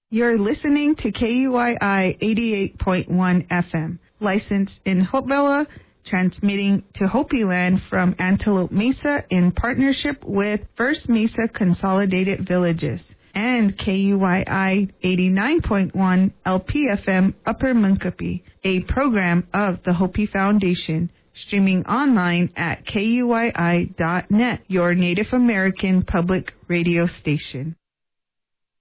You're listening to KUYI 88.1 FM, licensed in Hopewell, transmitting to Hopi Land from Antelope Mesa in partnership with First Mesa Consolidated Villages, and KUYI 89.1 LPFM Upper Munkapi, a program of the Hopi Foundation, streaming online at KUYI.net, your Native American public radio station.